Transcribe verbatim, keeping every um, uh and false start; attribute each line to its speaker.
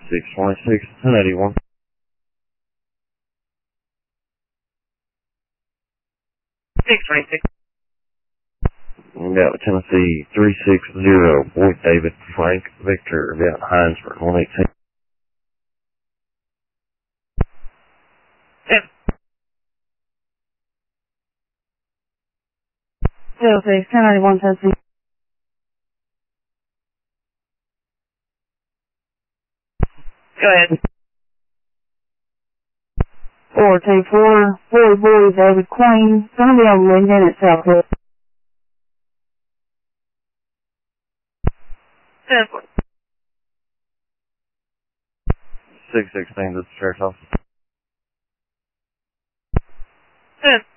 Speaker 1: six twenty-six, ten eighty-one.
Speaker 2: six twenty-six.
Speaker 1: We got Tennessee three six zero, Boyd David Frank Victor, we got Heinsberg, one eighteen.
Speaker 2: Yes.
Speaker 3: zero six, ten ninety-one, Tennessee.
Speaker 2: Go ahead.
Speaker 3: Four two four, Boy Boy David Queen, gonna be on Linden at Southwood.
Speaker 2: Ten.
Speaker 1: six sixteen, this is the sheriff's office.
Speaker 2: Ten.